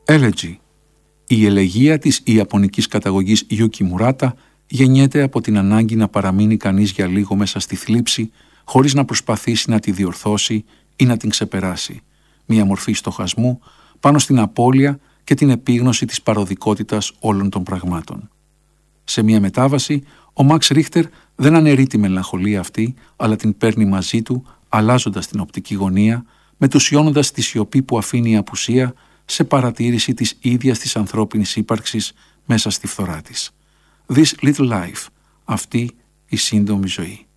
Elegy. Η ελεγεία της ιαπωνικής καταγωγής Yuki Murata γεννιέται από την ανάγκη να παραμείνει κανείς για λίγο μέσα στη θλίψη, χωρίς να προσπαθήσει να τη διορθώσει ή να την ξεπεράσει. Μια μορφή στοχασμού πάνω στην απώλεια και την επίγνωση της παροδικότητας όλων των πραγμάτων. Σε μια μετάβαση, ο Μαξ Ρίχτερ δεν αναιρεί τη μελαγχολία αυτή, αλλά την παίρνει μαζί του, αλλάζοντας την οπτική γωνία, μετουσιώνοντας τη σιωπή που αφήνει η απουσία σε παρατήρηση της ίδιας της ανθρώπινης ύπαρξης μέσα στη φθορά της. This little life, αυτή η σύντομη ζωή.